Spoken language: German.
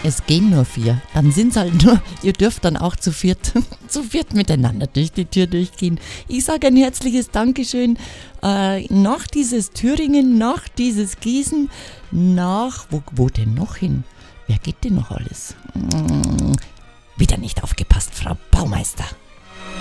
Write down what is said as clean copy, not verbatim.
Es gehen nur 4. Dann sind's halt nur, ihr dürft dann auch zu viert miteinander durch die Tür durchgehen. Ich sage ein herzliches Dankeschön nach dieses Thüringen, nach dieses Gießen, nach, wo denn noch hin? Wer geht denn noch alles? Wieder nicht aufgepasst, Frau Baumeister.